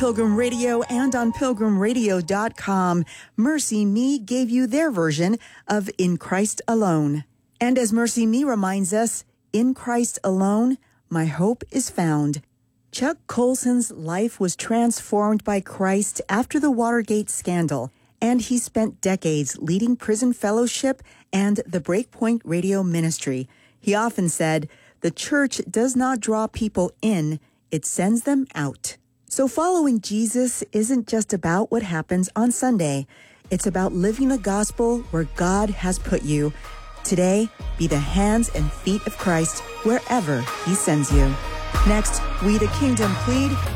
Pilgrim Radio and on pilgrimradio.com. Mercy Me gave you their version of In Christ Alone. And as Mercy Me reminds us, in Christ alone, my hope is found. Chuck Colson's life was transformed by Christ after the Watergate scandal, and he spent decades leading prison fellowship and the Breakpoint Radio ministry. He often said, "The church does not draw people in, it sends them out." So following Jesus isn't just about what happens on Sunday. It's about living the gospel where God has put you. Today, be the hands and feet of Christ wherever he sends you. Next, We the Kingdom plead,